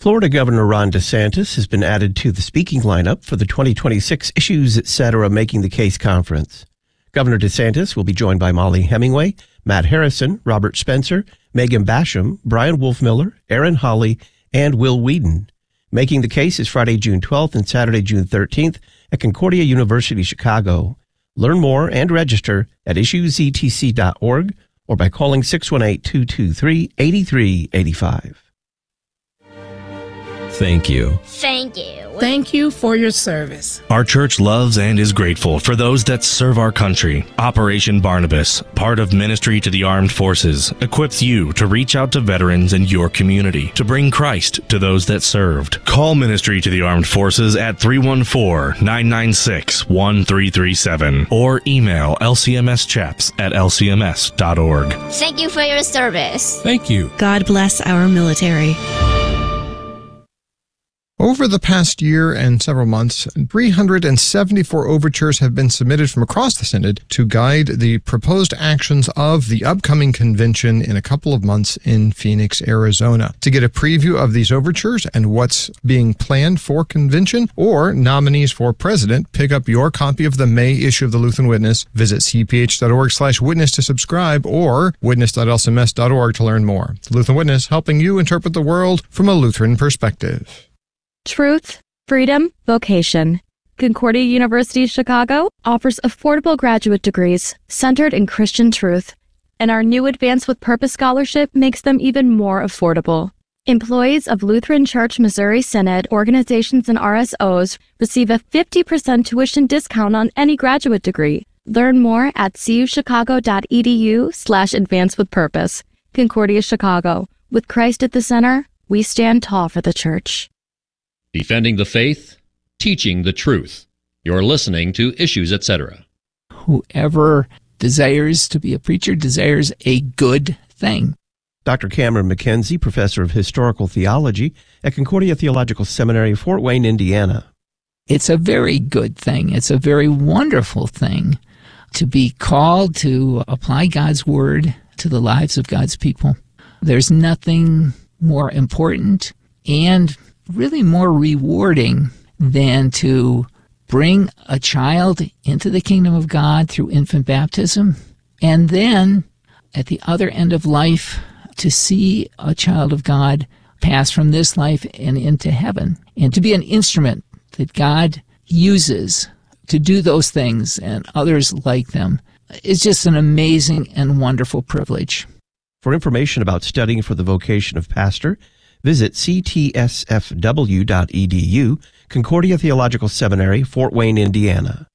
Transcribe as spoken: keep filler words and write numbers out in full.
Florida Governor Ron DeSantis has been added to the speaking lineup for the twenty twenty-six Issues Etc. Making the Case Conference. Governor DeSantis will be joined by Molly Hemingway, Matt Harrison, Robert Spencer, Megan Basham, Brian Wolfmiller, Aaron Hawley, and Will Whedon. Making the Case is Friday, June twelfth and Saturday, June thirteenth at Concordia University, Chicago. Learn more and register at issues e t c dot org or by calling six one eight, two two three, eight three eight five. Thank you. Thank you. Thank you for your service. Our church loves and is grateful for those that serve our country. Operation Barnabas, part of Ministry to the Armed Forces, equips you to reach out to veterans in your community to bring Christ to those that served. Call Ministry to the Armed Forces at three one four, nine nine six, one three three seven or email l c m s chaps at l c m s dot org. Thank you for your service. Thank you. God bless our military. Over the past year and several months, three hundred seventy-four overtures have been submitted from across the Synod to guide the proposed actions of the upcoming convention in a couple of months in Phoenix, Arizona. To get a preview of these overtures and what's being planned for convention or nominees for president, pick up your copy of the May issue of the Lutheran Witness. Visit c p h dot org slash witness to subscribe or witness dot l c m s dot org to learn more. The Lutheran Witness, helping you interpret the world from a Lutheran perspective. Truth, freedom, vocation. Concordia University Chicago offers affordable graduate degrees centered in Christian truth, and our new Advance with Purpose scholarship makes them even more affordable. Employees of Lutheran Church Missouri Synod organizations and R S Os receive a fifty percent tuition discount on any graduate degree. Learn more at c u chicago dot e d u slash advance with purpose. Concordia Chicago. With Christ at the center, we stand tall for the church. Defending the faith, teaching the truth. You're listening to Issues Etc. Whoever desires to be a preacher desires a good thing. Doctor Cameron McKenzie, professor of historical theology at Concordia Theological Seminary, Fort Wayne, Indiana. It's a very good thing. It's a very wonderful thing to be called to apply God's word to the lives of God's people. There's nothing more important and really more rewarding than to bring a child into the kingdom of God through infant baptism, and then at the other end of life to see a child of God pass from this life and into heaven, and to be an instrument that God uses to do those things and others like them. It's just an amazing and wonderful privilege. For information about studying for the vocation of pastor, visit c t s f w dot e d u, Concordia Theological Seminary, Fort Wayne, Indiana.